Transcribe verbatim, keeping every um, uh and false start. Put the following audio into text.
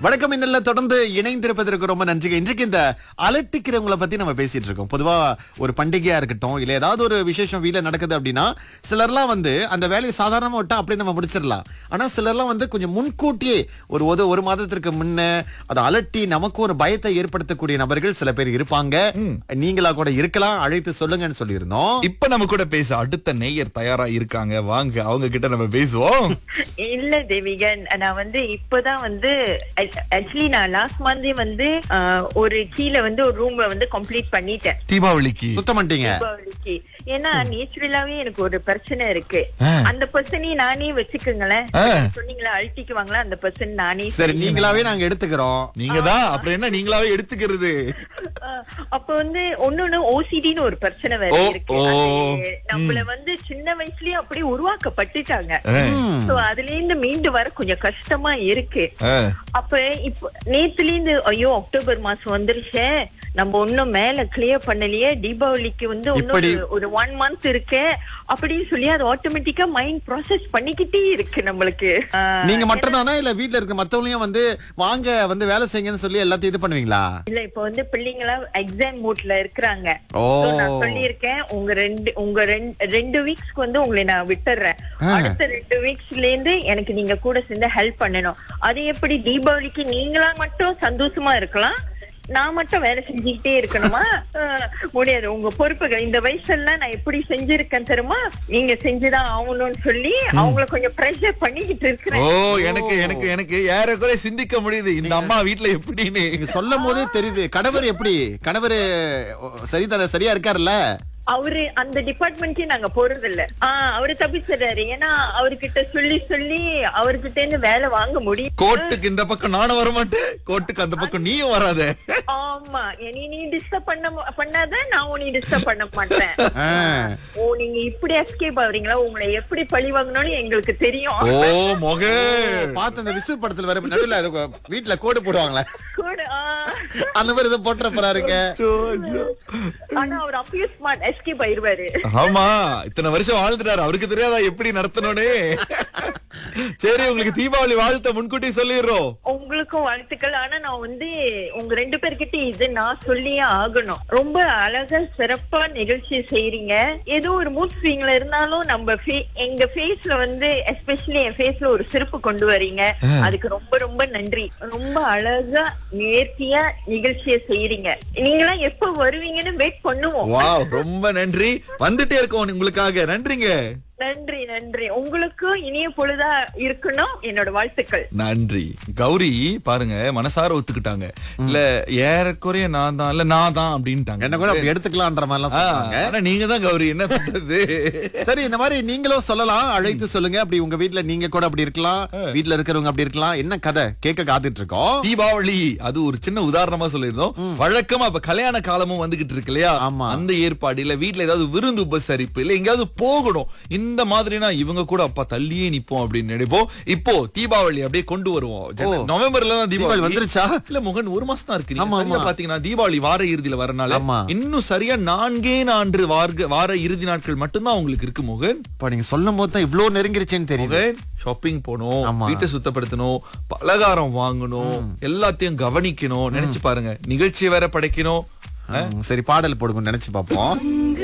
வணக்கம். இன்னல்ல தொடர்ந்து இணைந்திருப்பதற்கு ரொம்ப நன்றி. இன்றைக்கு இந்த அலட்டிக்கிறவங்களை பத்தி நம்ம பேசிட்டு இருக்கோம். பொதுவா ஒரு பண்டிகையா இருக்கட்டும், இல்ல ஏதாவது ஒரு விசேஷம் வீட்ல நடக்குது அப்படின்னா சிலர்லாம் வந்து அந்த வேலையை சாதாரணமா விட்டா அப்படியே நம்ம முடிச்சிடலாம். ஆனா சிலர்லாம் வந்து கொஞ்சம் முன்கூட்டியே ஒரு ஒரு ஒரு மாதத்திற்கு முன்ன அதை அலட்டி நமக்கு ஒரு பயத்தை ஏற்படுத்தக்கூடிய நபர்கள் சில பேர் இருப்பாங்க. நீங்களா கூட இருக்கலாம். அழைத்து சொல்லுங்கன்னு சொல்லியிருந்தோம். இப்ப நம்ம கூட பேச அடுத்த நேயர் தயாரா இருக்காங்க. வாங்க, அவங்க கிட்ட நம்ம பேசுவோம். இல்ல தேவிகன், நான் வந்து இப்பதான் வந்து ஆக்சுவலி நான் லாஸ்ட் மந்தே வந்து ஆஹ், ஒரு கீழே வந்து ஒரு ரூம் வந்து கம்ப்ளீட் பண்ணிட்டேன் தீபாவளிக்கு சுத்தம் பண்ணிட்டீங்க. தீபாவளிக்கு. ஏன்னா நேச்சுரலாவே எனக்கு ஒரு பிரச்சனை இருக்கு. அந்த பர்சனையும் நானே வச்சுக்கோங்களேன். சொன்னீங்களா அழட்டிக்குவாங்களா அந்த பர்சன் நானே. சரி, நீங்களாவே நாங்க எடுத்துக்கிறோம். நீங்க தான் அப்புறம் என்ன நீங்களாவே எடுத்துக்கிறது. ஆஹ், அப்ப வந்து ஒன்னொன்னு ஓசிடின்னு ஒரு பிரச்சனை வேற ஓ, இருக்கு. ஓ. அது நம்மள வந்து சின்ன வயசுலயே அப்படியே உருவாக்கப்பட்டுட்டாங்க. சோ அதுல இருந்து மீண்டு வர கொஞ்சம் கஷ்டமா இருக்கு. அப்ப இப்ப நேத்துல இருந்து ஐயோ அக்டோபர் மாசம் வந்துருச்சே, நம்ம ஒன்னும் மேல கிளியர் பண்ணலையே, தீபாவளிக்கு வந்து இப்படி- இன்னும் ஒரு ஒன் மந்த் இருக்கு அப்படின்னு சொல்லி அது ஆட்டோமேட்டிக்கா மைண்ட் ப்ராசஸ் பண்ணிக்கிட்டே இருக்கு நம்மளுக்கு. ஆஹ், நீங்க மட்டும் தானா இல்ல வீட்ல இருக்க மத்தவங்களையும் வந்து வாங்க வந்து வேலை செய்யுங்கன்னு சொல்லி எல்லாத்தையும் இது பண்ணுவீங்களா? இல்ல இப்ப வந்து பிள்ளைங்களா எக்ஸாம் மூட்ல இருக்கிறாங்க. ஓ. So, நான் சொல்லியிருக்கேன் உங்க ரெண்டு உங்க ரெண்டு ரெண்டு வீக்ஸ்க்கு வந்து உங்களை நான் விட்டுறேன். ஆ. அடுத்த ரெண்டு வீக்ஸ்ல இருந்து எனக்கு நீங்க கூட சேர்ந்து ஹெல்ப் பண்ணணும். அது எப்படி தீபாவளிக்கு நீங்களா மட்டும் சந்தோஷமா இருக்கலாம், நான் மட்டும் வேலை செஞ்சுக்கிட்டே இருக்கணுமா? அஹ், முடியாது. உங்க பொறுப்புகள் இந்த வயசுல நான் எப்படி செஞ்சிருக்கேன் தெரியுமா, நீங்க செஞ்சுதான் ஆகணும்னு சொல்லி அவங்கள கொஞ்சம் பிரஷர் பண்ணிக்கிட்டு ஓ, இருக்கிறேன். எனக்கு எனக்கு எனக்கு ஏறக்குறைய சிந்திக்க முடியுது இந்த அம்மா வீட்ல எப்படின்னு. நீங்க சொல்லும் போதே தெரியுது. கணவர் எப்படி கணவர் சரிதான சரியா இருக்காருல்ல? அவரு அந்த டிபார்ட்மெண்ட்க்கே நாங்க போறது இல்ல. ஆஹ் அவரு தப்பிச்சிடறாரு. ஏன்னா அவர்கிட்ட சொல்லி சொல்லி அவர்கிட்ட இருந்து வேலை வாங்க முடியும். கோட்டுக்கு இந்த பக்கம் நானும் வர மாட்டேன், கோட்டுக்கு அந்த பக்கம் நீயும் வராத. ஆமா, நீ நீ டிஸ்டர்ப் பண்ண பண்ணாத, நான் உன்னை டிஸ்டர்ப் பண்ண மாட்டேன். ஆ. ஓ, நீங்க இப்படி எஸ்கேப் ஆகுறீங்களா, உங்களை எப்படி பழி வாங்கணும்னு எங்களுக்கு தெரியும். ஓ மொக, பார்த்து அந்த விசு படத்துல வர நடுவுல அது வீட்டுல கோடு போடுவாங்களே, கூட, ஆஹ். அந்த மாதிரி இதை போட்டுற போறாருங்க. ஆனா அவர் அப்பயே ஸ்மார்ட் எஸ்கேப் ஆயிருவாரு. ஆமா இத்தனை வருஷம் வாழ்ந்துட்டாரு, அவருக்கு தெரியாதா எப்படி நடத்தணும்னு. சரி, உங்களுக்கு தீபாவளி வாழ்த்த முன்கூட்டி சொல்லிடுறோம். உங்களுக்கும் வாழ்த்துக்கள். ஆனா நான் வந்து உங்க ரெண்டு பேர்கிட்ட இது நான் சொல்லியே ஆகணும். ரொம்ப அழகா சிறப்பா நிகழ்ச்சி செய்றீங்க. ஏதோ ஒரு மூட் ஸ்விங்ல இருந்தாலும் நம்ம fe- எங்க ஃபேஸ்ல வந்து எஸ்பெஷலி என் ஃபேஸ்ல ஒரு சிரிப்பு கொண்டு வரீங்க. அதுக்கு ரொம்ப ரொம்ப நன்றி. ரொம்ப அழகா நேர்த்தியா நிகழ்ச்சியை செய்றீங்க. நீங்களாம் எப்ப வருவீங்கன்னு வெயிட் பண்ணுவோம். வாவ், ரொம்ப நன்றி. வந்துட்டே இருக்கோம் உங்களுக்காக. நன்றிங்க. நன்றி நன்றி. உங்களுக்கும் இனிய பொழுதா இருக்கணும் என்னோட வாழ்த்துக்கள். நன்றி. கௌரி பாருங்க மனசார ஒத்துக்கிட்டாங்க. இல்ல ஏறக்குறைய நான் தான், இல்ல நான் தான் அப்படின்ட்டாங்க. என்ன கூட அப்படி எடுத்துக்கலாம்ன்ற மாதிரி எல்லாம் ஆ, சொல்றாங்க. ஆனா நீங்க தான் கௌரி, என்ன பண்றது. சரி, இந்த மாதிரி நீங்களும் சொல்லலாம். அழைத்து சொல்லுங்க. அப்படி உங்க வீட்ல நீங்க கூட அப்படி இருக்கலாம், வீட்ல இருக்கிறவங்க அப்படி இருக்கலாம். என்ன கதை கேட்க காத்துட்டு இருக்கோம். தீபாவளி அது ஒரு சின்ன உதாரணமா சொல்லியிருந்தோம். வழக்கமா இப்ப கல்யாண காலமும் வந்துகிட்டு இருக்கு இல்லையா? ஆமா. அந்த ஏற்பாடு இல்ல வீட்ல ஏதாவது விருந்து உபசரிப்பு இல்ல எங்கேயாவது போகணும், இந்த மாதிரினா இவங்க கூட அப்பா தள்ளியே நிப்போம் அப்படின்னு நினைப்போம். இப்போ தீபாவளி அப்படியே கொண்டு வருவோம். ஜன- நவம்பர்ல தான் தீபாவளி தீபாவளி வந்துருச்சா? இல்ல முகன், ஒரு மாசம் தான் இருக்கு. ஆமா, நீங்க சரியா ஆமா. பாத்தீங்கன்னா தீபாவளி வார இறுதியில வரனால ஆமா. இன்னும் சரியா நான்கே நான்கு வார வார இறுதி நாட்கள் மட்டும்தான் உங்களுக்கு இருக்கு முகன். இப்ப நீங்க சொல்லும் போது தான் இவ்வளவு நெருங்கிருச்சுன்னு தெரியுது. ஷாப்பிங் போகணும், ஆமா. வீட்டை சுத்தப்படுத்தணும், பலகாரம் வாங்கணும், எல்லாத்தையும் கவனிக்கணும். நினைச்சு பாருங்க, நிகழ்ச்சி வேற படைக்கணும். சரி, பாடல் போடுங்க நினைச்சு பாப்போம்.